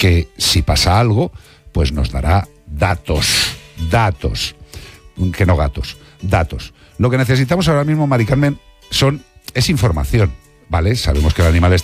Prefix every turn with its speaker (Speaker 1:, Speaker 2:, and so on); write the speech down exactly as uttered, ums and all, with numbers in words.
Speaker 1: que si pasa algo, pues nos dará datos, datos, que no gatos, datos. Lo que necesitamos ahora mismo, Mari Carmen, son, es información, ¿vale? Sabemos que el animal está